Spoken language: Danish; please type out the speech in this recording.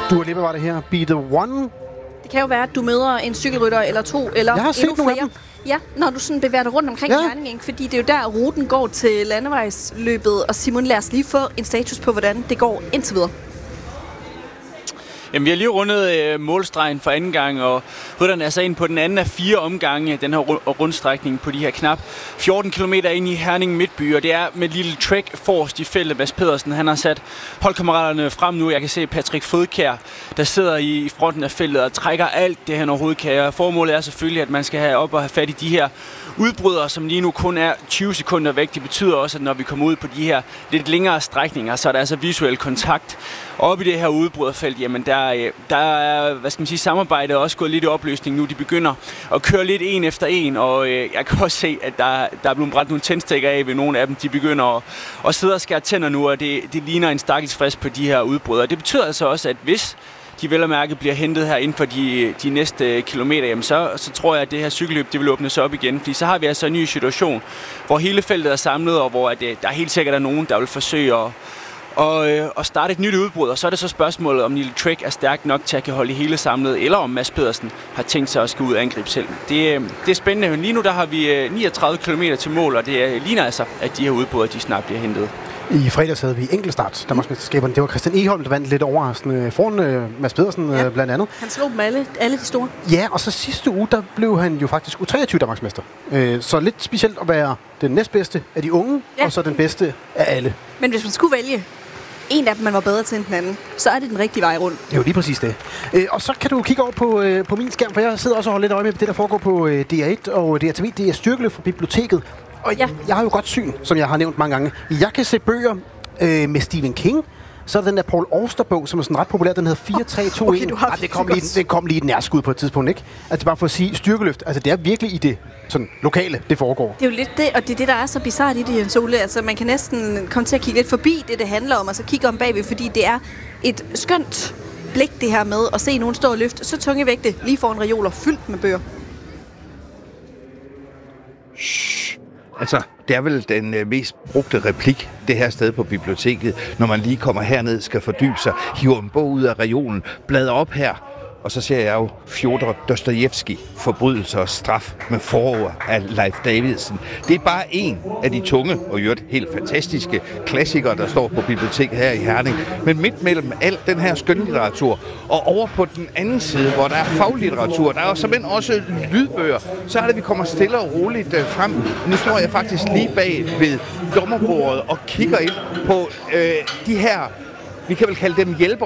Dua Lipa var det her. Be the One. Det kan jo være, at du møder en cykelrytter eller to, eller jeg har set endnu nogle af flere. dem. Ja, når du sådan bevæger dig rundt omkring Herning, ikke? Fordi det er jo der, ruten går til landevejsløbet. Og Simon, lad os lige få en status på, hvordan det går indtil videre. Jamen, vi har lige rundet målstregen for anden gang, og rytterne er så ind på den anden af 4 omgange, den her rundstrækning på de her knap 14 km ind i Herning Midtby, og det er med lille Trek forrest i feltet. Mads Pedersen, han har sat holdkammeraterne frem nu. Jeg kan se Patrick Fodkjær, der sidder i fronten af feltet og trækker alt det, han overhovedet kan. Formålet er selvfølgelig, at man skal have op og have fat i de her udbrydere, som lige nu kun er 20 sekunder væk. Det betyder også, at når vi kommer ud på de her lidt længere strækninger, så er der altså visuel kontakt. Og oppe i det her udbryderfelt, jamen der er, hvad skal man sige, samarbejdet er også gået lidt i opløsning nu. De begynder at køre lidt en efter en, og jeg kan også se, at der er blevet brændt nogle tændstikker af ved nogle af dem. De begynder at sidde og skære tænder nu, og det ligner en stakkels frist på de her udbrydere. Det betyder altså også, at hvis de vel og mærke bliver hentet her inden for de næste kilometer, jamen så tror jeg, at det her cykelløb det vil åbne sig op igen. Fordi så har vi altså en ny situation, hvor hele feltet er samlet, og hvor der helt sikkert er nogen, der vil forsøge at starte et nyt udbrud. Og så er det så spørgsmålet, om Neil Trek er stærk nok til at kan holde det hele samlet, eller om Mads Pedersen har tænkt sig at skal ud og angribe selv. Det er spændende. Lige nu der har vi 39 km til mål, og det ligner altså, at de her udbrydere de snart bliver hentet. I fredags havde vi enkeltstart, Danmarksmesterskaberne. Det var Christian Egholm, der vandt lidt overraskende foran Mads Pedersen blandt andet. Han slog dem alle de store. Ja, og så sidste uge, der blev han jo faktisk U23 Danmarksmester. Så lidt specielt at være den næstbedste af de unge, og så den bedste af alle. Men hvis man skulle vælge en af dem, man var bedre til end den anden, så er det den rigtige vej rundt. Det er jo lige præcis det. Og så kan du kigge over på min skærm, for jeg sidder også og holder lidt øje med det, der foregår på DR1 og DRTV. Det er styrkeløft fra biblioteket. Og jeg har jo godt syn, som jeg har nævnt mange gange. Jeg kan se bøger med Stephen King. Så er der den der Paul Auster-bog, som er sådan ret populær. Den hedder 4321. Okay, det kom lige et nærskud på et tidspunkt, ikke? Altså bare for at sige styrkeløft. Altså det er virkelig i det sådan lokale, det foregår. Det er jo lidt det, og det er det, der er så bizarrt i det, Jens Ole. Altså man kan næsten komme til at kigge lidt forbi det handler om, og så kigge om bagved, fordi det er et skønt blik, det her med at se nogen stå og løfte så tunge vægte lige foran reoler fyldt med bøger. Altså, det er vel den mest brugte replik det her sted på biblioteket, når man lige kommer herned, skal fordybe sig, hiver en bog ud af reolen, bladrer op her, og så ser jeg jo Fjodor Dostojevskij, Forbrydelse og straf med forord af Leif Davidsen. Det er bare en af de tunge og jo helt fantastiske klassikere, der står på biblioteket her i Herning. Men midt mellem al den her skønlitteratur, og over på den anden side, hvor der er faglitteratur, der er simpelthen også lydbøger, så er det, vi kommer stille og roligt frem. Nu står jeg faktisk lige bag ved dommerbordet og kigger ind på de her, vi kan vel kalde dem hjælper